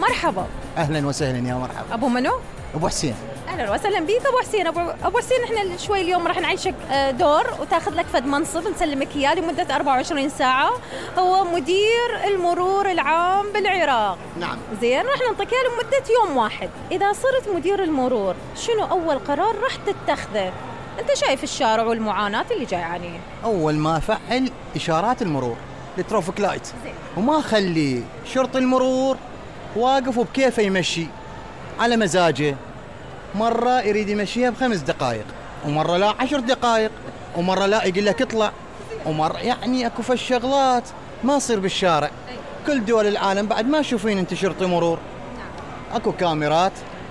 مرحبا. اهلا وسهلا يا مرحبا. ابو منو؟ ابو حسين. اهلا وسهلا بيك ابو حسين. ابو حسين، احنا شوي اليوم راح نعيشك دور وتاخذ لك فد منصب نسلمك اياه لمده 24 ساعه. هو مدير المرور العام بالعراق. نعم. زين، راح نعطيك اياه لمده يوم واحد. اذا صرت مدير المرور شنو اول قرار راح تتخذه؟ انت شايف الشارع والمعاناه اللي جاي عليه. اول ما افعل اشارات المرور الترافيك لايت، وما اخلي شرطي المرور واقف وبكيفه يمشي على مزاجه. مرة يريد يمشيها ب5 دقائق، ومرة لا 10 دقائق، ومرة لا يقول لك اطلع، ومرة يعني اكو فالشغلات ما تصير بالشارع. كل دول العالم بعد ما تشوفين انت شرطي مرور، اكو كاميرات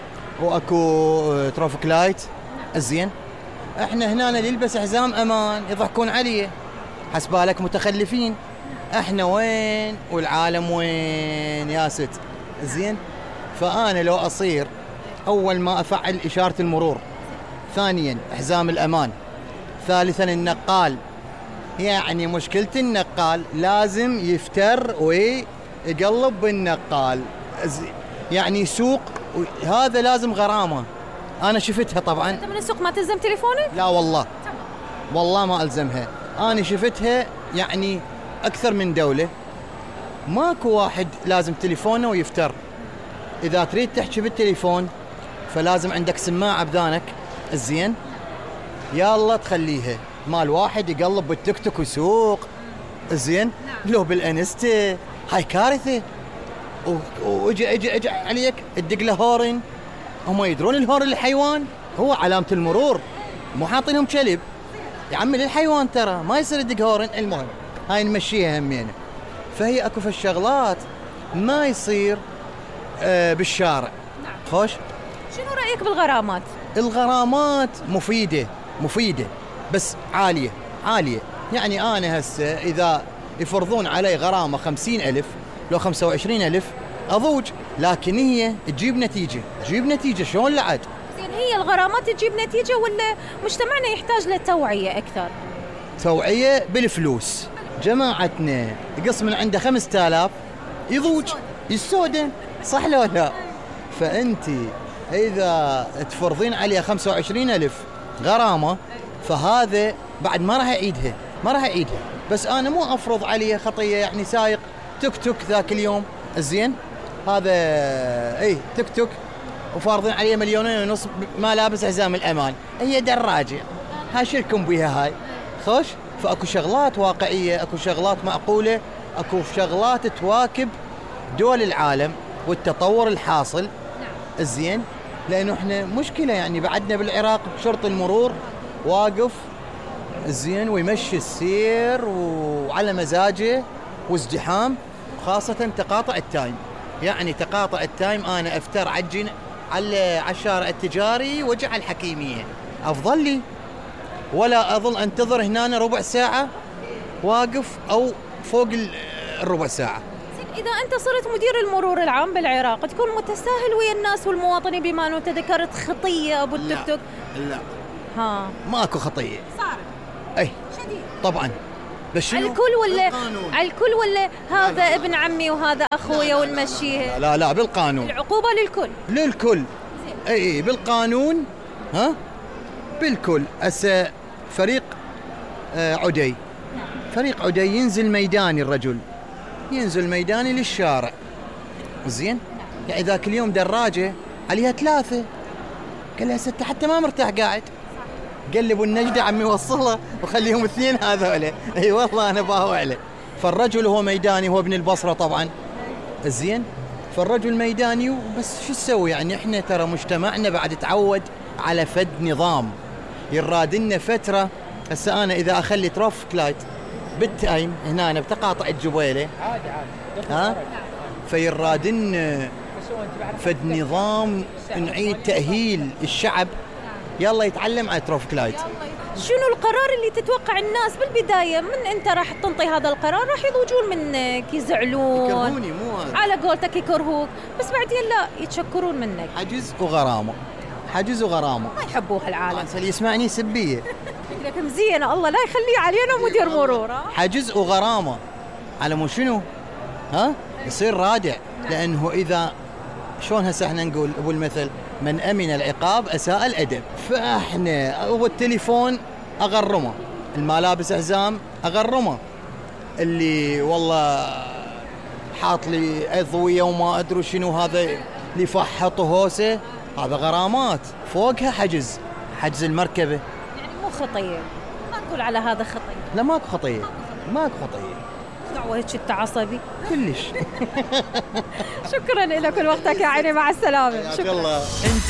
واكو ترافيك لايت. الزين احنا هنا نلبس حزام امان يضحكون عليه، حسبالك متخلفين. احنا وين والعالم وين يا ست؟ زين، فانا لو اصير أول ما أفعل إشارة المرور، ثانياً حزام الأمان، ثالثاً النقال. يعني مشكلة النقال لازم يفتر ويقلب بالنقال، يعني يسوق، هذا لازم غرامة. أنا شفتها طبعاً. أنت من السوق ما تلزم تليفونك؟ لا والله، والله ما ألزمها. أنا شفتها يعني أكثر من دولة ماكو واحد لازم تليفونه ويفتر. إذا تريد تحكي بالتليفون فلازم عندك سماعة بذانك. الزين، يلا تخليها مال واحد يقلب بالتيك توك ويسوق. الزين، لو بالانستا هاي كارثة. اجي عليك تدق له هورن. هم يدرون الهورن الحيوان هو علامة المرور، مو حاطينهم كلب يا عمي للحيوان، ترى ما يصير يدق هورن. المهم هاي نمشيها همينة. فهي اكو في الشغلات ما يصير بالشارع. خوش. شنو رأيك بالغرامات؟ الغرامات مفيدة بس عالية. يعني أنا هسه إذا يفرضون علي غرامة 50,000 لو 25,000 أضوج، لكن هي تجيب نتيجة. شلون لعد؟ زين، هي الغرامات تجيب نتيجة ولا مجتمعنا يحتاج للتوعية أكثر؟ توعية بالفلوس. جماعتنا يقص من عنده 5,000 يضوج السودة، صح لو لا؟ فأنت إذا تفرضين عليها 25,000 غرامة، فهذا بعد ما راح يعيدها. بس أنا مو أفرض عليه خطية، يعني سايق توك توك ذاك اليوم، الزين هذا توك توك وفارضين عليه 2,500,000 ما لابس حزام الأمان، هي دراجة، هاي شركم بيها هاي. خوش. فأكو شغلات واقعية، أكو شغلات معقولة، أكو شغلات تواكب دول العالم والتطور الحاصل. الزين، لأنه إحنا مشكلة يعني بعدنا بالعراق شرطي المرور واقف الزين ويمشي السير وعلى مزاجه وازدحام، خاصة تقاطع التايم. يعني تقاطع التايم أنا أفتر عجن على الشارع التجاري وجع الحكيمية أفضل لي، ولا أظل أنتظر هنا ربع ساعة واقف أو فوق الربع ساعة. إذا أنت صرت مدير المرور العام بالعراق تكون متساهل ويا الناس والمواطنين، بما أنه ذكرت خطية أبو التيك توك. لا ماكو خطية. صار أي شديد طبعا. بس على الكل ولا هذا لا ابن عمي وهذا أخويا ونمشيه؟ لا بالقانون. العقوبة للكل. أي بالقانون. بالكل. فريق عدي، فريق عدي ينزل ميداني، الرجل ينزل ميداني للشارع. زين، يعني ذاك اليوم دراجة عليها 3، قال لها ستة حتى ما مرتاح قاعد. قال لي ابو النجدة عمي وصلها وخليهم 2 هذول. اي والله انا باوع له. فالرجل هو ميداني، هو ابن البصرة طبعا. زين، فالرجل ميداني بس شو تسوي؟ يعني احنا ترى مجتمعنا بعد تعود على فد نظام، يرادلنا فترة. هسه انا اذا اخلي ترافيك لايت بالتايم هنا أنا بتقاطع الجبيلة عادي فيرادن فد نظام، نعيد تأهيل الشعب يلا يتعلم على ترافيك لايت. شنو القرار اللي تتوقع الناس بالبداية من أنت راح تنطي هذا القرار راح يضوجون منك، يزعلون، يكرهوني، مو على قولتك يكرهوك، بس بعدين لا يتشكرون منك. حجز وغرامة ما يحبوه العالم. اللي يسمعني سبية لك مزينة، الله لا يخليه علينا مدير مرور. حجز وغرامة على مو شنو يصير رادع. لأنه إذا شلون هسه احنا نقول ابو المثل من امن العقاب اساء الادب. فاحنا هو التليفون اغرمه، الملابس حزام اغرمه، اللي والله حاط لي اضويه وما ادري شنو هذا اللي فحط هوسه، هذا غرامات. فوقها حجز المركبه. يعني مو خطيه، ما نقول على هذا خطيه. لا ماكو خطيه، ماكو خطيه. دعوه هيك انت عصبي كلش. شكرا لك ولوقتك يا عيني، مع السلامه. شكرا.